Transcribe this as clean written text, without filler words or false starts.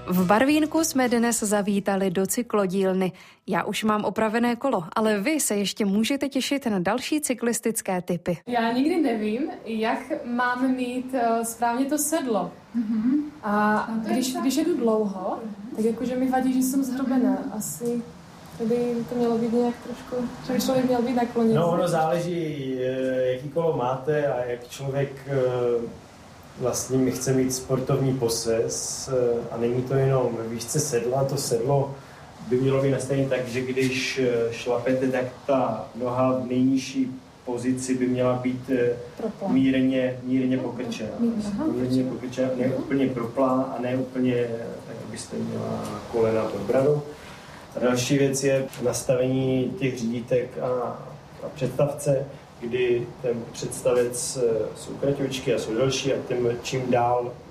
V Barvínku jsme dnes zavítali do cyklodílny. Já už mám opravené kolo, ale vy se ještě můžete těšit na další cyklistické tipy. Já nikdy nevím, jak máme mít správně to sedlo. A když jedu dlouho, tak jakože mi vadí, že jsem zhrubená. Asi tady to mělo být nějak trošku, že by člověk měl být nakloněný. No, ono záleží, jaký kolo máte a jak člověk vlastně chce mít sportovní posez a není to jenom ve výšce sedla. To sedlo by mělo být nastavené tak, že když šlapete, tak ta noha v nejnižší pozici by měla být mírně pokrčená. Ne úplně proplá a ne úplně tak, abyste měla kolena pod bradou. A další věc je nastavení těch řídítek a představce, kdy ten představec jsou kratičky a jsou delší a tím čím dál